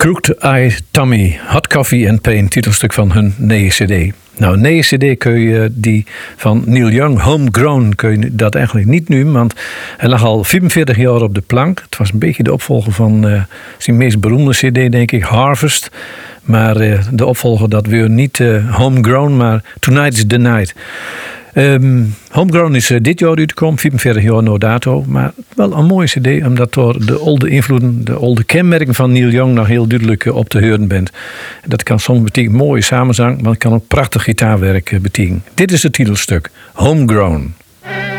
Crooked Eye Tommy, Hot Coffee and Pain, titelstuk van hun nieuwe cd. Nou, een nieuwe cd kun je die van Neil Young, Homegrown, kun je dat eigenlijk niet noemen, want hij lag al 45 jaar op de plank. Het was een beetje de opvolger van zijn meest beroemde cd, denk ik, Harvest. Maar de opvolger, dat weer niet Homegrown, maar Tonight's the Night. Homegrown is dit jaar uitgekomen, 45 jaar no dato. Maar wel een mooie cd, omdat door de oude invloeden, de oude kenmerken van Neil Young nog heel duidelijk op te horen bent. Dat kan soms betekenen mooie samenzang, maar het kan ook prachtig gitaarwerk betekenen. Dit is het titelstuk, Homegrown.